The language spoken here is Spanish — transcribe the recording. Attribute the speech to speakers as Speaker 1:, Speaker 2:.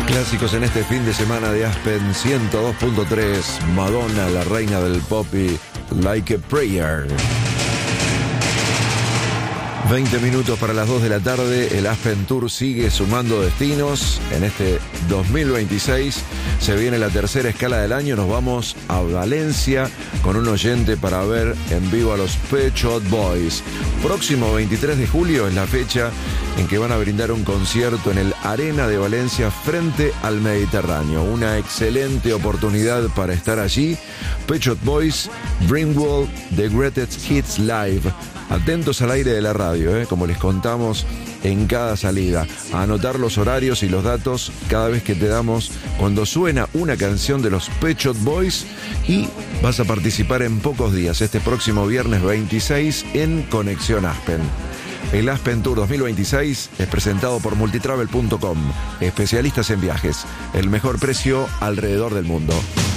Speaker 1: Clásicos en este fin de semana de Aspen 102.3. Madonna, la reina del pop y Like a Prayer. 20 minutos para las 2 de la tarde. El Aspen Tour sigue sumando destinos. En este 2026 se viene la tercera escala del año. Nos vamos a Valencia con un oyente para ver en vivo a los Pet Shop Boys. Próximo 23 de julio es la fecha en que van a brindar un concierto en el Arena de Valencia frente al Mediterráneo. Una excelente oportunidad para estar allí. Pet Shop Boys, Dreamworld, The Greatest Hits Live. Atentos al aire de la radio, como les contamos en cada salida. A anotar los horarios y los datos cada vez que te damos cuando suena una canción de los Pet Shop Boys, y vas a participar en pocos días, este próximo viernes 26 en Conexión Aspen. El Aspen Tour 2026 es presentado por multitravel.com, especialistas en viajes, el mejor precio alrededor del mundo.